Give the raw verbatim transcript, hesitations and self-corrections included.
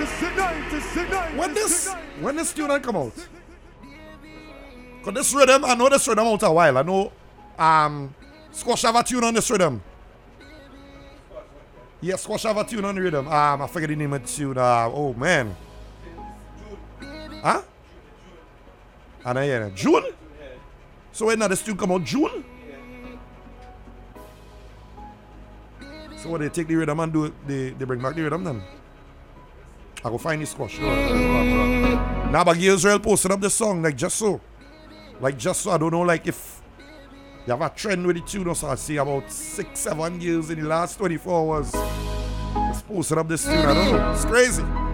When this, when this tune come out, cause this rhythm, I know this rhythm out a while. I know, um, Squash have a tune on this rhythm. Yeah, Squash have a tune on the rhythm. Um, I forget the name of the tune. Uh, oh man. Huh? I know, yeah. June? So when now this tune come out June? So what, they take the rhythm and do it, they, they bring back the rhythm then? I go find the Squash. Now, but Israel posted up the song, like just so. Like just so, I don't know, like if you have a trend with the tune or so. I see about six, seven years in the last twenty-four hours. Just posted up this tune, I don't know. It's crazy.